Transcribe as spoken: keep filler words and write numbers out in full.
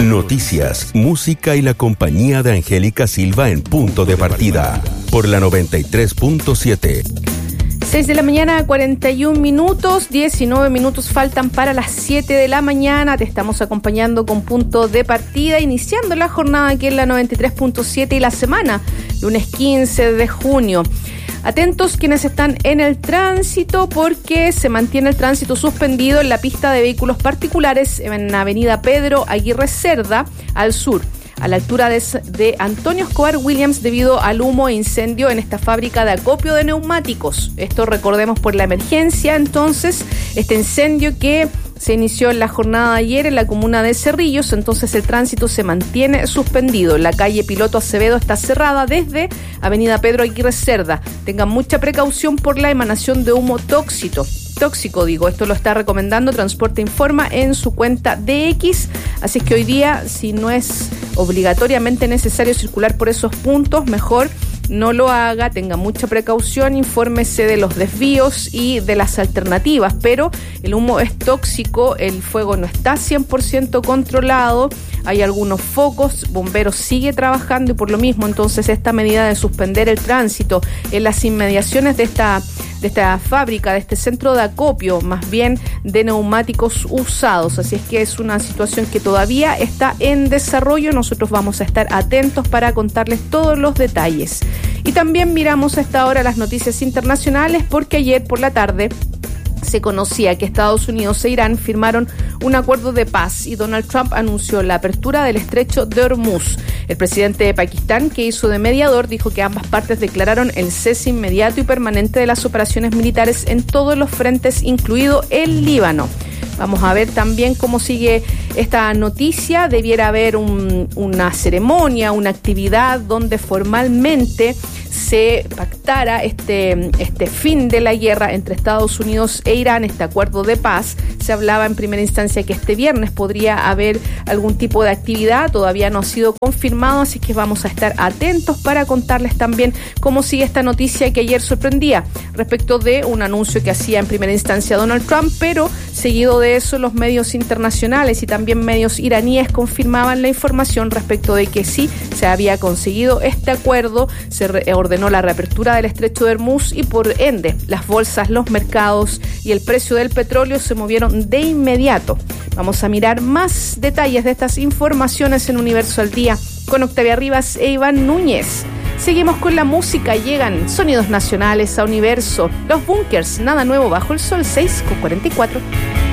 Noticias, música y la compañía de Angélica Silva en Punto de Partida, por la noventa y tres punto siete. seis de la mañana, cuarenta y un minutos, diecinueve minutos faltan para las siete de la mañana. Te estamos acompañando con Punto de Partida, iniciando la jornada aquí en la noventa y tres punto siete y la semana, lunes quince de junio. Atentos quienes están en el tránsito, porque se mantiene el tránsito suspendido en la pista de vehículos particulares en Avenida Pedro Aguirre Cerda, al sur, a la altura de, de Antonio Escobar Williams, debido al humo e incendio en esta fábrica de acopio de neumáticos. Esto, recordemos, por la emergencia, entonces, este incendio que se inició en la jornada de ayer en la comuna de Cerrillos. Entonces el tránsito se mantiene suspendido. La calle Piloto Acevedo está cerrada desde Avenida Pedro Aguirre Cerda. Tengan mucha precaución por la emanación de humo tóxico. Tóxico, digo, esto lo está recomendando Transporte Informa en su cuenta de X, así que hoy día, si no es obligatoriamente necesario circular por esos puntos, mejor no lo haga, tenga mucha precaución, infórmese de los desvíos y de las alternativas, pero el humo es tóxico, el fuego no está cien por ciento controlado, hay algunos focos, bomberos sigue trabajando y por lo mismo, entonces, esta medida de suspender el tránsito en las inmediaciones de esta de esta fábrica, de este centro de acopio, más bien de neumáticos usados. Así es que es una situación que todavía está en desarrollo. Nosotros vamos a estar atentos para contarles todos los detalles. Y también miramos a esta hora las noticias internacionales, porque ayer por la tarde se conocía que Estados Unidos e Irán firmaron un acuerdo de paz y Donald Trump anunció la apertura del estrecho de Hormuz. El presidente de Pakistán, que hizo de mediador, dijo que ambas partes declararon el cese inmediato y permanente de las operaciones militares en todos los frentes, incluido el Líbano. Vamos a ver también cómo sigue esta noticia. Debiera haber un, una ceremonia, una actividad donde formalmente se pactara este, este fin de la guerra entre Estados Unidos e Irán, este acuerdo de paz. Se hablaba en primera instancia que este viernes podría haber algún tipo de actividad, todavía no ha sido confirmado, así que vamos a estar atentos para contarles también cómo sigue esta noticia que ayer sorprendía respecto de un anuncio que hacía en primera instancia Donald Trump, pero seguido de eso los medios internacionales y también medios iraníes confirmaban la información respecto de que sí se había conseguido este acuerdo, se re- ordenó la reapertura del estrecho de Hormuz y por ende las bolsas, los mercados y el precio del petróleo se movieron de inmediato. Vamos a mirar más detalles de estas informaciones en Universo al Día con Octavia Rivas e Iván Núñez. Seguimos con la música, llegan sonidos nacionales a Universo, Los Bunkers, Nada Nuevo Bajo el Sol, seis con cuarenta y cuatro.